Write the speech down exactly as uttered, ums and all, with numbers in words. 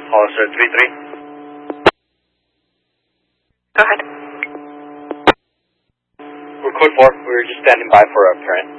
Officer three three. Go ahead. We're code four. We were just standing by for a parent.